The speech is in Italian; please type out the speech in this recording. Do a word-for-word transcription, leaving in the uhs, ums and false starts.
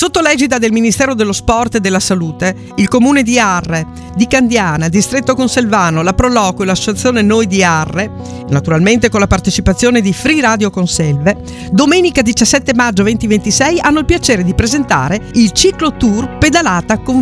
Sotto l'egida del Ministero dello Sport e della Salute, il Comune di Arre, di Candiana, Distretto Conselvano, la Proloquio e l'Associazione Noi di Arre, naturalmente con la partecipazione di Free Radio Conselve, domenica diciassette maggio duemilaventisei hanno il piacere di presentare il ciclo tour Pedalata con